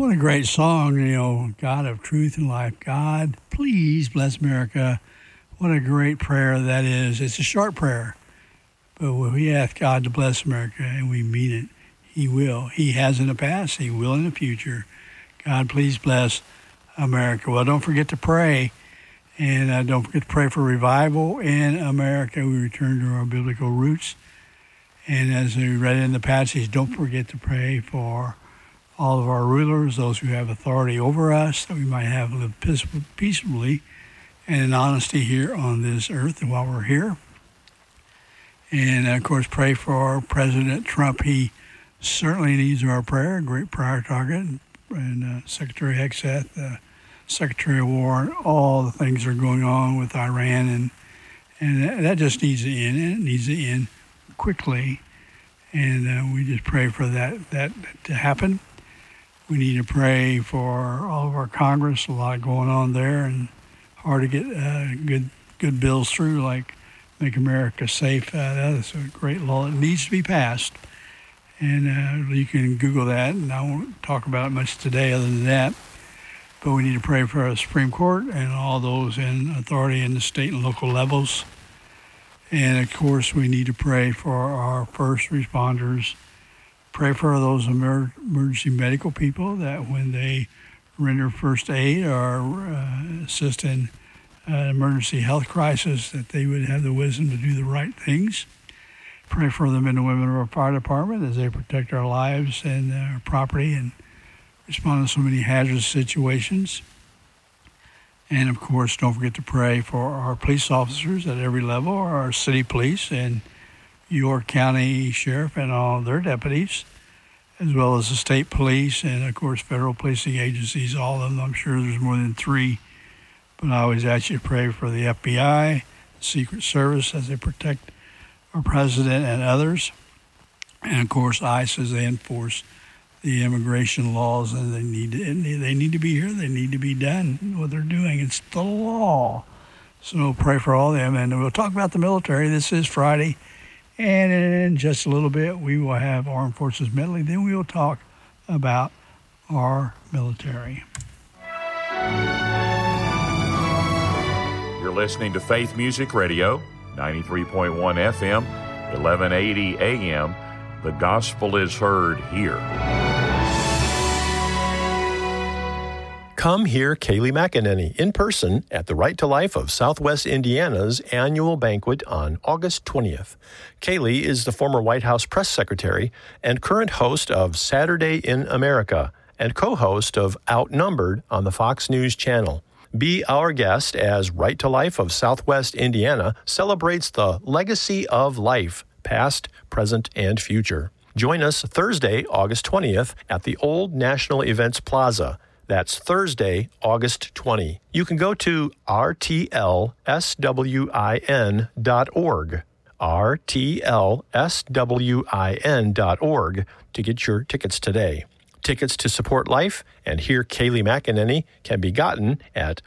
What a great song, God of truth and life. God, please bless America. What a great prayer that is. It's a short prayer, but when we ask God to bless America and we mean it, He will. He has in the past. He will in the future. God, please bless America. Well, don't forget to pray, and don't forget to pray for revival in America. We return to our biblical roots. And as we read in the passage, don't forget to pray for all of our rulers, those who have authority over us, that we might have live peaceably and in honesty here on this earth and while we're here. And, of course, pray for President Trump. He certainly needs our prayer, a great prayer target. And Secretary Hegseth, Secretary of War, all the things that are going on with Iran. And that just needs to end, and it needs to end quickly. And we just pray for that to happen. We need to pray for all of our Congress, a lot going on there, and hard to get good bills through, like Make America Safe. That is a great law that needs to be passed. And you can Google that, and I won't talk about it much today other than that. But we need to pray for our Supreme Court and all those in authority in the state and local levels. And, of course, we need to pray for our first responders. Pray for those emergency medical people that when they render first aid or assist in an emergency health crisis, that they would have the wisdom to do the right things. Pray for the men and women of our fire department as they protect our lives and our property and respond to so many hazardous situations. And, of course, don't forget to pray for our police officers at every level, our city police and York County Sheriff and all their deputies, as well as the state police and, of course, federal policing agencies, all of them. I'm sure there's more than 3. But I always ask you to pray for the FBI, the Secret Service, as they protect our president and others. And, of course, ICE as they enforce the immigration laws, and they need to be here. They need to be done. What they're doing, it's the law. So pray for all of them. And we'll talk about the military. This is Friday. And in just a little bit, we will have Armed Forces Medley. Then we will talk about our military. You're listening to Faith Music Radio, 93.1 FM, 1180 AM. The gospel is heard here. Come hear Kayleigh McEnany in person at the Right to Life of Southwest Indiana's annual banquet on August 20th. Kayleigh is the former White House press secretary and current host of Saturday in America and co-host of Outnumbered on the Fox News Channel. Be our guest as Right to Life of Southwest Indiana celebrates the legacy of life, past, present, and future. Join us Thursday, August 20th at the Old National Events Plaza. That's Thursday, August 20. You can go to rtlswin.org, rtlswin.org to get your tickets today. Tickets to support life and hear Kayleigh McEnany can be gotten at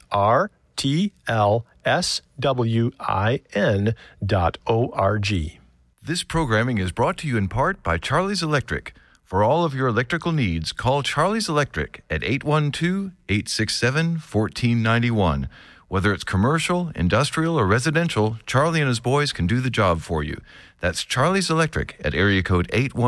rtlswin.org. This programming is brought to you in part by Charlie's Electric. For all of your electrical needs, call Charlie's Electric at 812-867-1491. Whether it's commercial, industrial, or residential, Charlie and his boys can do the job for you. That's Charlie's Electric at area code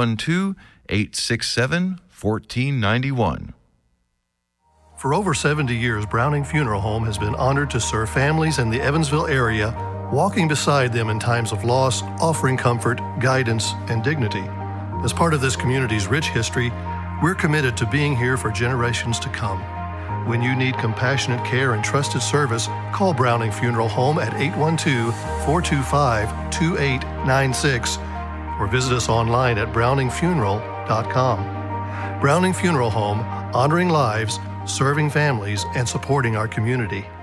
812-867-1491. For over 70 years, Browning Funeral Home has been honored to serve families in the Evansville area, walking beside them in times of loss, offering comfort, guidance, and dignity. As part of this community's rich history, we're committed to being here for generations to come. When you need compassionate care and trusted service, call Browning Funeral Home at 812-425-2896 or visit us online at browningfuneral.com. Browning Funeral Home, honoring lives, serving families, and supporting our community.